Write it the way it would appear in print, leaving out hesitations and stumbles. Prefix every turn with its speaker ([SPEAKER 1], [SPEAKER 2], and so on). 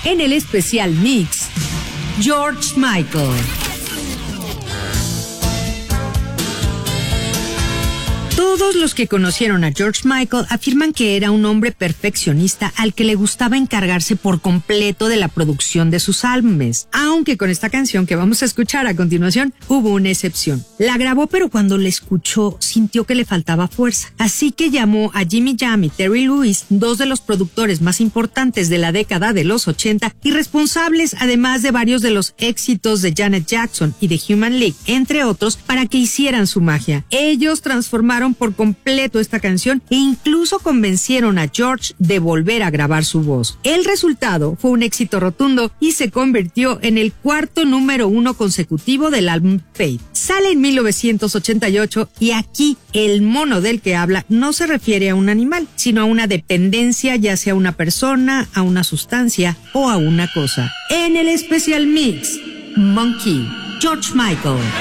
[SPEAKER 1] En el especial mix, George Michael. Todos los que conocieron a George Michael afirman que era un hombre perfeccionista al que le gustaba encargarse por completo de la producción de sus álbumes, aunque con esta canción que vamos a escuchar a continuación hubo una excepción. La grabó, pero cuando la escuchó sintió que le faltaba fuerza, así que llamó a Jimmy Jam y Terry Lewis, dos de los productores más importantes de la década de los 80 y responsables además de varios de los éxitos de Janet Jackson y de Human League, entre otros, para que hicieran su magia. Ellos transformaron por completo esta canción e incluso convencieron a George de volver a grabar su voz. El resultado fue un éxito rotundo y se convirtió en el cuarto número 1 consecutivo del álbum Faith. Sale en 1988 y aquí el mono del que habla no se refiere a un animal, sino a una dependencia, ya sea a una persona, a una sustancia o a una cosa. En el especial mix, Monkey, George Michael.